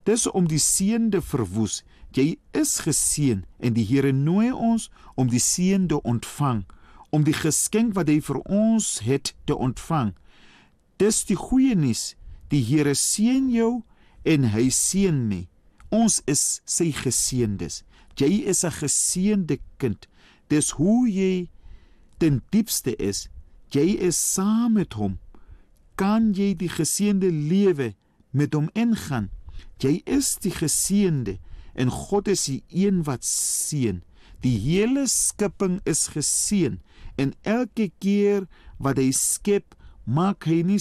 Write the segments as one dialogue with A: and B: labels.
A: Dis om die seënde verwoes. Jy is geseën en die Here nooi ons om die seën te ontvang, om die geskenk wat hy vir ons het te ontvang. Dis die goeie nuus. Die Here seën jou en hy seën my. Ons is sy geseëndes. Jy is 'n geseënde kind. Dis hoe jy ten diepste is. Jy is saam met hom. Kan jy die geseënde lewe met hom ingaan? Jy is die geseënde en God is die een wat seën. Die hele skepping is geseën en elke keer wat hy skep, maak nie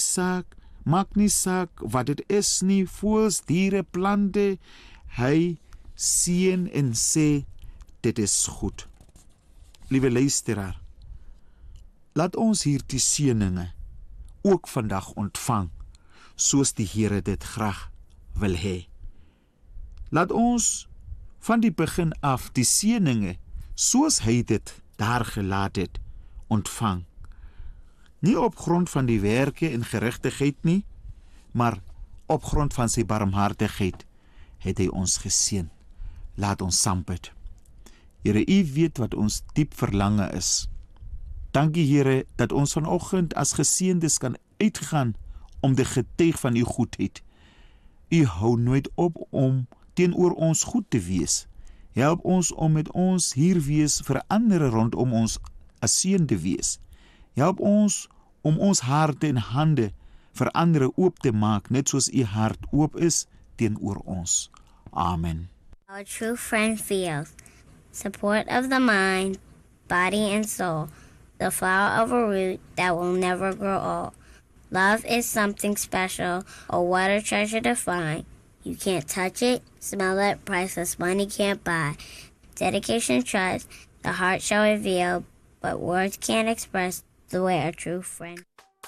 A: saak wat dit is nie, voëls, diere, plante, hy seën en sê, dit is goed. Liewe luisteraar, laat ons hierdie seëninge ook vandag ontvang, soos die Here dit graag wil hê. Laat ons van die begin af die seëninge, soos hy dit daar gelaat het, ontvang. Nie op grond van die werke en geregtigheid nie, maar op grond van sy barmhartigheid het hy ons geseën. Laat ons saam bid. Here, U weet wat ons diep verlange is. Dankie Here dat ons vanoggend as geseëndes kan uitgaan om te getuig van U goedheid. U hou nooit op om teenoor ons goed te wees. Help ons om met ons hier wees vir ander rondom ons as seën te wees. Help ons om ons harte en hande vir ander oop te maak, net soos U hart oop is teenoor ons. Amen.
B: Our true friend feels support of the mind, body and soul, the flower of a root that will never grow old. Love is something special, oh what a treasure to find. You can't touch it, smell it, priceless money can't buy. Dedication, trust, the heart shall reveal, but words can't express the way a true friend.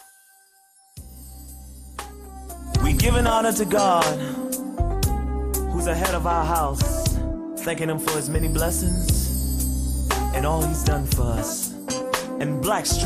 C: We give an honor to God, who's the head of our house, thanking Him for His many blessings and all He's done for us. And Black